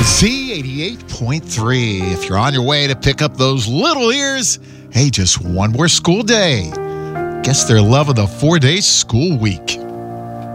Z88.3. If you're on your way to pick up those little ears, hey, just one more school day. Guess they're loving the 4-day school week.